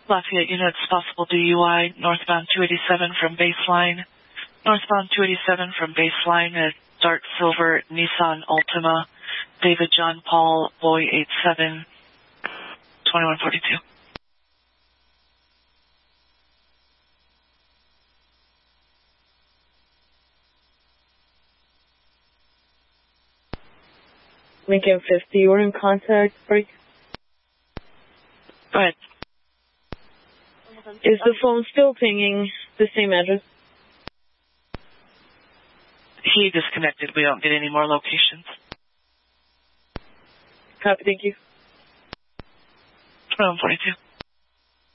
Lafayette units, possible DUI, northbound 287 from baseline. Northbound 287 from baseline, a dark silver Nissan Altima, David John Paul, Boy 87, 2142. Lincoln 50, you're in contact, break. Go ahead. Is the phone still pinging the same address? He disconnected. We don't get any more locations. Copy, thank you. 2142.